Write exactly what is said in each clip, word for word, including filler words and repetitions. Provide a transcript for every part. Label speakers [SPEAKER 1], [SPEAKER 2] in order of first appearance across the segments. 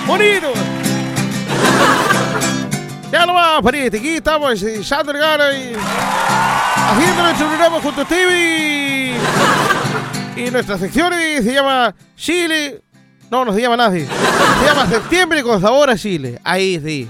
[SPEAKER 1] Bonito. Ya lo va, pariente. Aquí estamos echándole ganas y haciendo nuestro programa junto a Stevie. Y nuestra sección se llama Chile. No, no se llama nada así. Se llama Septiembre con sabor a Chile. Ahí sí.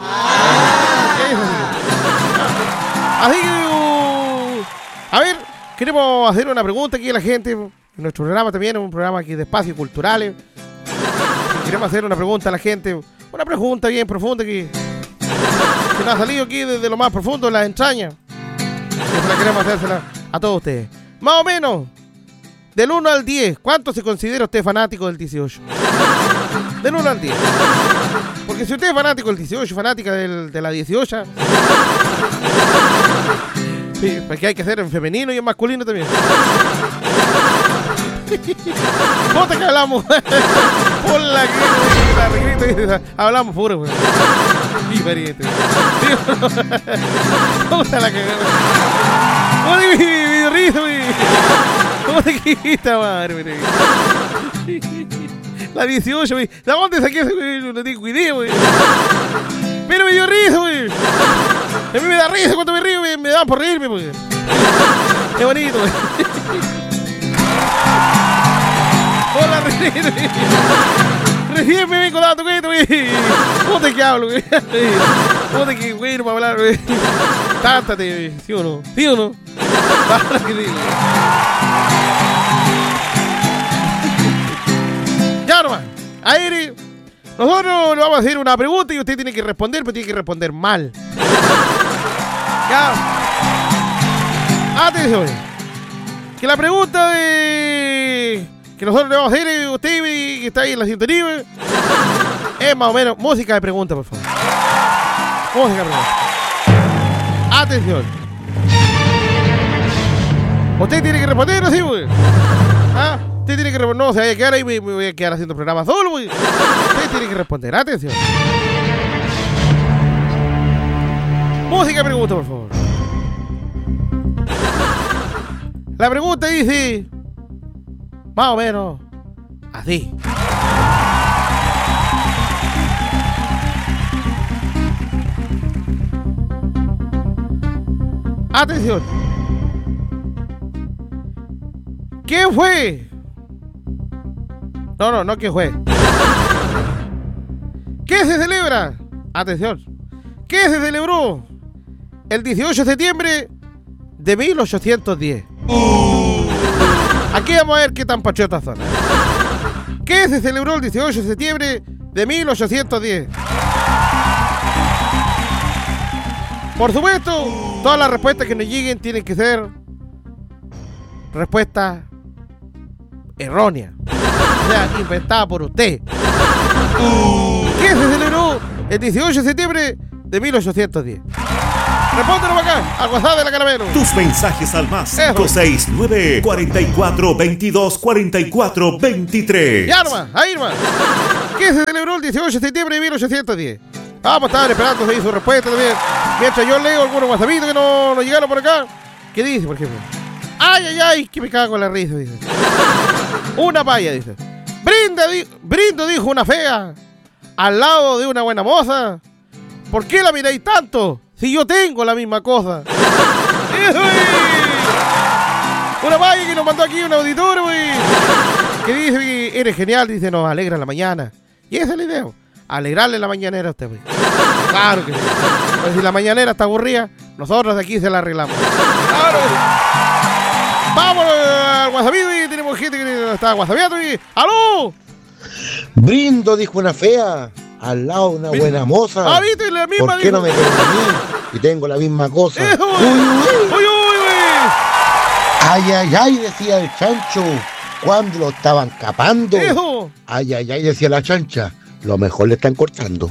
[SPEAKER 1] Así que, uh, a ver, queremos hacer una pregunta aquí a la gente. Nuestro programa también es un programa aquí de espacios culturales. Queremos hacer una pregunta a la gente. Una pregunta bien profunda que, que nos ha salido aquí desde lo más profundo de las entrañas. Que la queremos hacérsela a todos ustedes. Más o menos, del uno al diez, ¿cuánto se considera usted fanático del dieciocho? Del uno al diez. Porque si usted es fanático del dieciocho, fanática del, de la dieciocho, sí, porque hay que hacer en femenino y en masculino también. ¿Cómo te que hablamos? Por la que hablamos puro, güey. Y pariente. ¿Cómo te la cagamos? ¿Cómo te mi risa, güey? ¿Cómo te quita, madre, güey? La dieciocho, güey. ¿De dónde saqué ese, güey? No tengo idea, güey. Pero me dio risa, güey. A mí me da risa cuando me río, me, me da por reírme, güey. Qué bonito, güey. Hola, René. Recién me vengo dando cuenta, güey. ¿Cómo te que hablo, güey? ¿Cómo te que güey no para hablar, güey? Tántate, güey. ¿Sí o no? ¿Sí o no? Para que diga. Ya nomás. Ahí nosotros le vamos a hacer una pregunta y usted tiene que responder, pero tiene que responder mal. Ya. Atención. Que la pregunta de que nosotros le vamos a hacer a usted que está ahí en la sintonía es más o menos música de pregunta, por favor. Música de pregunta. Atención. Usted tiene que responder así, güey. ¿Ah? Usted tiene que responder. No, se vaya a quedar ahí, me, me voy a quedar haciendo programa solo, güey. Usted tiene que responder. Atención. Música de pregunta, por favor. La pregunta dice más o menos así. Atención. ¿Qué fue? No, no, no, ¿qué fue? ¿Qué se celebra? Atención. ¿Qué se celebró el dieciocho de septiembre de mil ochocientos diez? Aquí vamos a ver qué tan patriotas son. ¿Qué se celebró el dieciocho de septiembre de mil ochocientos diez? Por supuesto, todas las respuestas que nos lleguen tienen que ser respuestas erróneas. O sea, inventada por usted. ¿Qué se celebró el dieciocho de septiembre de mil ochocientos diez? Respóndenos acá, al WhatsApp de la Caramelo.
[SPEAKER 2] Tus mensajes al más cinco seis nueve, cuatro cuatro, veintidós, cuarenta y cuatro, veintitrés.
[SPEAKER 1] Ya nomás, ahí nomás. ¿Qué se celebró el dieciocho de septiembre de mil ochocientos diez? Vamos a estar esperando ahí su respuesta también. Mientras yo leo algunos WhatsAppitos que no, no llegaron por acá. ¿Qué dice, por ejemplo? Ay, ay, ay, que me cago con la risa, dice. Una paya, dice. Brinda, di Brindo, dijo una fea, al lado de una buena moza. ¿Por qué la miráis tanto? Si yo tengo la misma cosa. Una paya que nos mandó aquí un auditor, güey. Que dice que eres genial, dice, nos alegra la mañana. Y esa es la idea, alegrarle la mañanera a usted, güey. Claro que sí. Pero si la mañanera está aburrida, nosotros de aquí se la arreglamos. Claro. Vamos al WhatsApp y tenemos gente que está WhatsAppando y... ¡Aló!
[SPEAKER 3] Brindo, dijo una fea, al lado de una ¿Viste? buena moza.
[SPEAKER 1] Ah, ¿viste? La misma.
[SPEAKER 3] ¿Por qué dijo? No me quedan a mí? Y tengo la misma cosa.
[SPEAKER 1] Eso, uy, uy, uy, uy, uy.
[SPEAKER 3] Ay, ay, ay, decía el chancho cuando lo estaban capando.
[SPEAKER 1] Eso.
[SPEAKER 3] Ay, ay, ay, decía la chancha. Lo mejor le están cortando.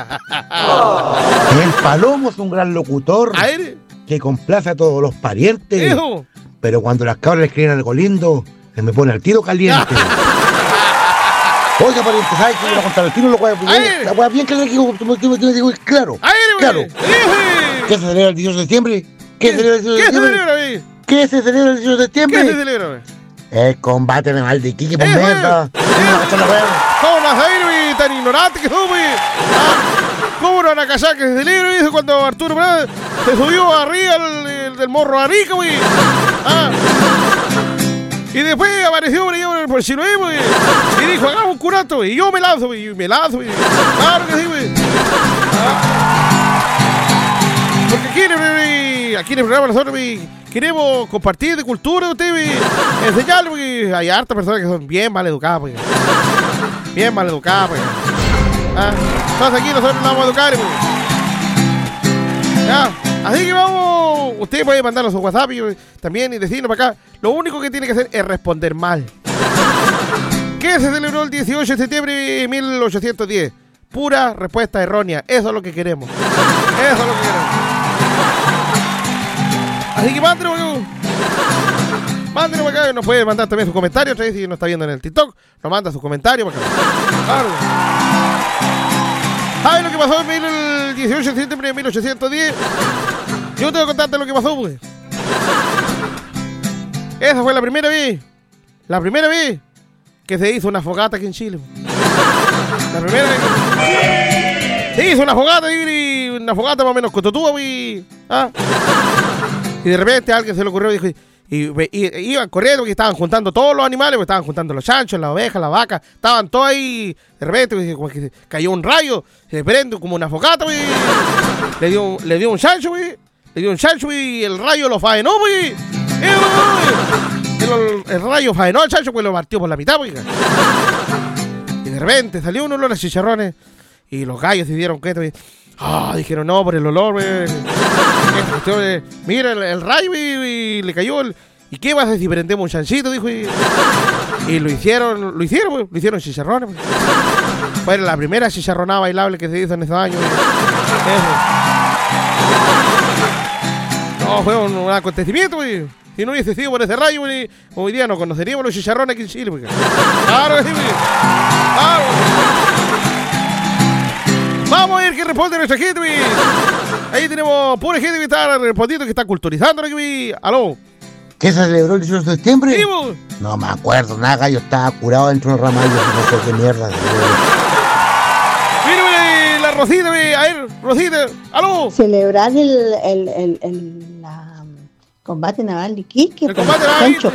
[SPEAKER 3] El palomo es un gran locutor que complace a todos los parientes.
[SPEAKER 1] Eso.
[SPEAKER 3] Pero cuando las cabras le escriben algo lindo, se me pone el tiro caliente. Oiga, pariente, ¿sabes qué? Voy a contar el tiro, lo voy a... La voy a bien que le digo, claro, claro. ¿Qué se celebra el dieciocho de septiembre? ¿Qué se celebra el dieciocho de septiembre? ¿Qué se celebra el dieciocho de septiembre?
[SPEAKER 1] ¿Qué se celebra?
[SPEAKER 3] El combate naval de Iquique, por mierda.
[SPEAKER 1] ¿Cómo vas a ir, wey? Tan ignorante que sos, wey. Ah, ¿cómo no van a callar que se celebra, dice, cuando Arturo Prat se subió arriba el, el, del morro Arica, wey? Ah. Y después apareció por allá por el Chiloé, wey. Y dijo, hagamos un curato, wey. Y yo me lanzo, wey. Y me lanzo, wey. Claro que sí, wey. Ah. Porque aquí, wey, aquí en el programa nosotros, wey, queremos compartir de cultura, usted, wey. Enseñarle, wey. Hay hartas personas que son bien mal educadas, wey. Bien mal educadas, wey. Ah. Entonces aquí nosotros nos vamos a educar, wey. Ya. Así que vamos, usted puede mandarnos su WhatsApp y, también y decirnos para acá. Lo único que tiene que hacer es responder mal. ¿Qué se celebró el dieciocho de septiembre de mil ochocientos diez? Pura respuesta errónea. Eso es lo que queremos. Eso es lo que queremos. Así que mándenos para acá. Mándenos para acá. Nos puede mandar también sus comentarios. Otra vez si nos está viendo en el TikTok, nos manda sus comentarios para acá. Claro. ¿Sabes lo que pasó en el dieciocho de septiembre de mil ochocientos diez? Yo tengo que contarte lo que pasó, pues. Esa fue la primera vez. La primera vez que se hizo una fogata aquí en Chile. La primera vez que se hizo una fogata, y una fogata más o menos cototúa, pues. ¿Ah? Y de repente a alguien se le ocurrió y dijo... Y, y, y iban corriendo porque estaban juntando todos los animales, porque estaban juntando los chanchos, las ovejas, las vacas, estaban todos ahí. De repente como que cayó un rayo, se prende como una fogata, wey. Le dio, le dio un chancho, wey. Le dio un chancho y el rayo lo faenó, wey. El, el rayo faenó al chancho, pues lo partió por la mitad, wey. Y de repente salió un olor a chicharrones y los gallos se dieron cuenta, wey. Ah, oh, dijeron no por el olor, wey. Mira el, el rayo, y le cayó el... ¿Y qué vas a hacer si prendemos un chanchito? Dijo, y, y lo hicieron, lo hicieron, pues, lo hicieron chicharrones. Pues. Fue la primera chicharronada bailable que se hizo en ese año. No, fue un, un acontecimiento, pues. Si no hubiese sido por ese rayo, pues, hoy día no conoceríamos los chicharrones aquí en Chile. Pues. Claro que sí, pues. Claro. Vamos a ver qué responde nuestra gente, wey. Ahí tenemos pura gente que está respondiendo, que está culturizando, wey. Aló.
[SPEAKER 3] ¿Qué se celebró el dieciocho de septiembre?
[SPEAKER 1] Sí, bo.
[SPEAKER 3] No me acuerdo nada, yo estaba curado dentro de una ramallo, no sé qué mierda.
[SPEAKER 1] Mira, wey, la Rosita, wey. A ver, Rosita, aló.
[SPEAKER 4] Celebrar el, el, el, el la, combate naval de Iquique.
[SPEAKER 1] El combate naval de Iquique.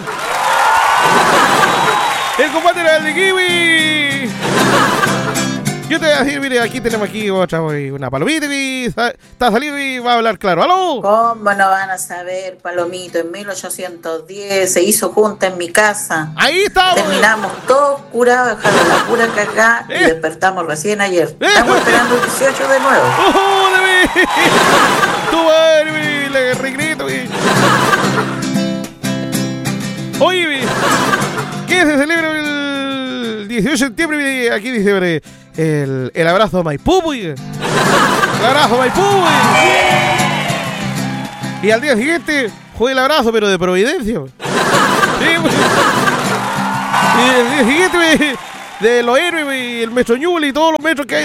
[SPEAKER 1] El combate naval de Iquique, wey. Yo te voy a decir, mire, aquí tenemos aquí otra, una palomita, y está saliendo y va a hablar claro. ¡Aló!
[SPEAKER 5] ¿Cómo no van a saber, Palomito? En mil ochocientos diez se hizo junta en mi casa.
[SPEAKER 1] Ahí está.
[SPEAKER 5] Terminamos wey. Todos curados, dejaron la pura cagada ¿Eh? Y despertamos recién ayer. ¿Eh? Estamos esperando el dieciocho de nuevo.
[SPEAKER 1] ¡Oh, dame! ¡Tu madre, le regrito, güey! Oye, wey, ¿qué se celebra el dieciocho de septiembre? Aquí dice, wey, El, el abrazo de Maipú, wey. El abrazo de Maipú, wey. Y al día siguiente fue el abrazo, pero de Providencia, wey. Sí, wey. Y el día siguiente, wey, de los héroes, wey, el metro Ñuble y todos los metros que hay.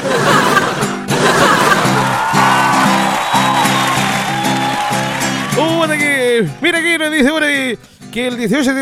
[SPEAKER 1] Uh, que, mira aquí nos dice, wey, que el dieciocho de